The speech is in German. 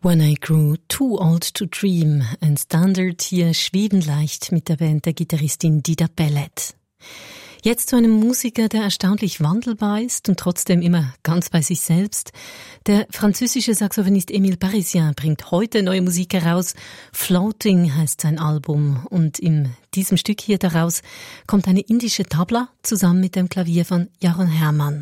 When I Grew Too Old to Dream, ein Standard hier schwebend leicht mit der Band der Gitarristin Dida Bellet. Jetzt zu einem Musiker, der erstaunlich wandelbar ist und trotzdem immer ganz bei sich selbst. Der französische Saxophonist Émile Parisien bringt heute neue Musik heraus. Floating heißt sein Album und in diesem Stück hier daraus kommt eine indische Tabla zusammen mit dem Klavier von Jaron Hermann.